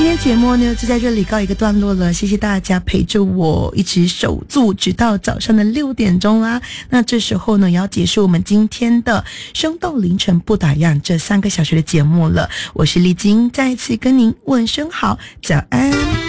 天节目呢就在这里告一个段落了，谢谢大家陪着我一直守住直到早上的6点钟啦。那这时候呢也要结束我们今天的生动凌晨不打烊这3个小时的节目了。我是丽晶，再一次跟您问声好，早安。